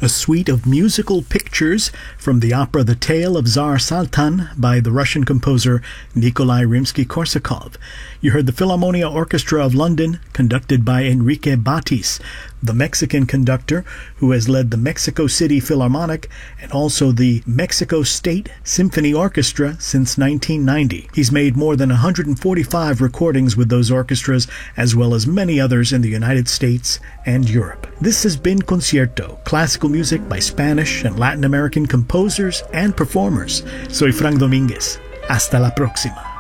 a suite of musical pictures from the opera The Tale of Tsar Saltan by the Russian composer Nikolai Rimsky-Korsakov. You heard the Philharmonia Orchestra of London, conducted by Enrique Batis, the Mexican conductor who has led the Mexico City Philharmonic and also the Mexico State Symphony Orchestra since 1990. He's made more than 145 recordings with those orchestras, as well as many others in the United States and Europe. This has been Concierto, classical music by Spanish and Latin American composers and performers. Soy Frank Domínguez. Hasta la próxima.